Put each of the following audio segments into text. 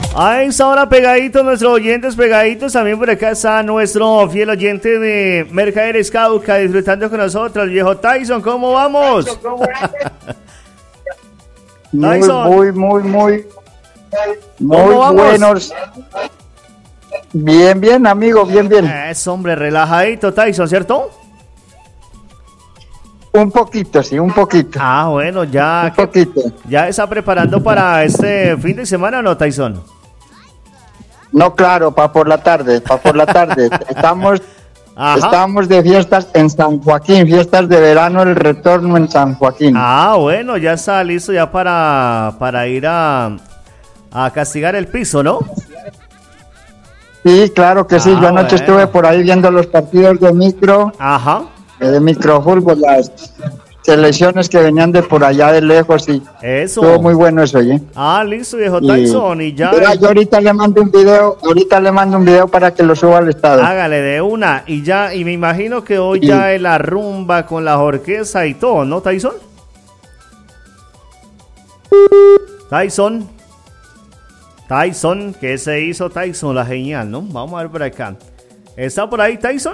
Ahí está ahora pegaditos nuestros oyentes, pegaditos. También por acá está nuestro fiel oyente de Mercaderes Cauca disfrutando con nosotros, el viejo Tyson. ¿Cómo vamos? Tyson. Muy buenos. Bien, amigo, bien. Es hombre, relajadito, Tyson, ¿cierto? Un poquito, sí, un poquito. Ah, bueno, ya. Un poquito. ¿Ya está preparando para este fin de semana o no, Tyson? No, claro, para por la tarde. Estamos de fiestas en San Joaquín, fiestas de verano, el retorno en San Joaquín. Ah, bueno, ya está listo ya para ir a castigar el piso, ¿no? Sí, claro que sí. Yo anoche estuve por ahí viendo los partidos de micro. Ajá. De microfútbol, las selecciones que venían de por allá de lejos y eso. Estuvo muy bueno eso, ¿eh? Ah, listo, viejo Tyson, y ya. Mira, yo ahorita le mando un video para que lo suba al estado. Hágale de una, y ya, y me imagino que hoy ya es la rumba con la orquesta y todo, ¿no, Tyson? Tyson, ¿qué se hizo Tyson? La genial, ¿no? Vamos a ver por acá. ¿Está por ahí Tyson?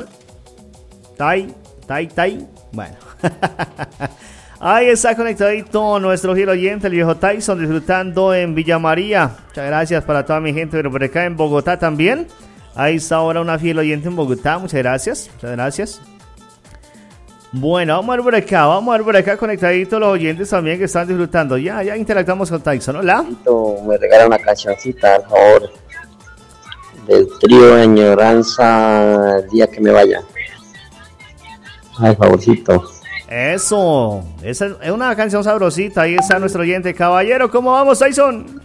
Bueno. Ahí está conectadito nuestro fiel oyente, el viejo Tyson, disfrutando en Villa María. Muchas gracias para toda mi gente, pero por acá en Bogotá también. Ahí está ahora una fiel oyente en Bogotá. Muchas gracias. Bueno, vamos a ver por acá conectaditos los oyentes también que están disfrutando. Ya interactuamos con Tyson. Hola. Me regala una cancioncita, al favor, del trío Añoranza, el día que me vaya. Ay, favorcito. Eso, esa es una canción sabrosita. Ahí está nuestro oyente. Caballero, ¿cómo vamos, Tyson?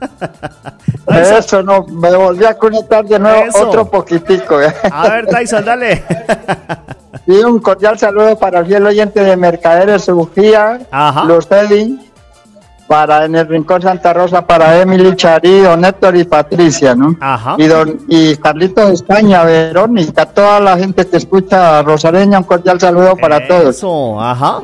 Eso, no, me volví a conectar de nuevo. Eso. Otro poquitico. A ver, Tyson, dale. Y un cordial saludo para el fiel oyente de Mercaderes Bujía, Los Teddy, para en el Rincón Santa Rosa, para Emily, Charí, Don Héctor y Patricia, ¿no? Ajá. Y Carlitos España, Verónica, toda la gente que escucha Rosareña, un cordial saludo para todos. Eso, ajá.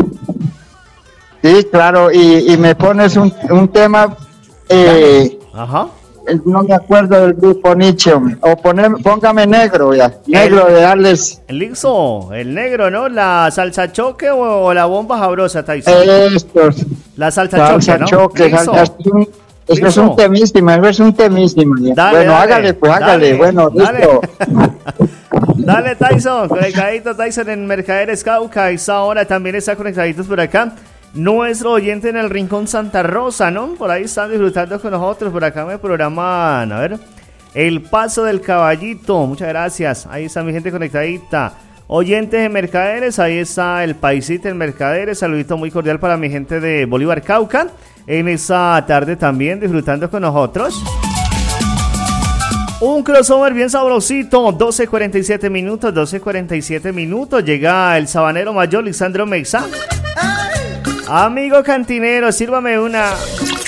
Sí, claro, y me pones un tema, ajá. No me acuerdo del grupo Nietzsche, o póngame negro, negro de darles. El negro, ¿no? ¿La salsa choque o la bomba sabrosa, Tyson? Estos. La salsa choque, ¿no? Eso es un temísimo, Dale, bueno, hágale, bueno, listo. Dale, Tyson, conectadito Tyson en Mercaderes Cauca. Esa hora también está conectaditos por acá. Nuestro oyente en el Rincón Santa Rosa, ¿no? Por ahí están disfrutando con nosotros. Por acá me programan, a ver, El Paso del Caballito. Muchas gracias. Ahí está mi gente conectadita. Oyentes de Mercaderes, ahí está el paisito en Mercaderes. Saludito muy cordial para mi gente de Bolívar Cauca. En esa tarde también disfrutando con nosotros. Un crossover bien sabrosito. 12:47 minutos. Llega el sabanero mayor Lisandro Mexa. Amigo cantinero, sírvame una.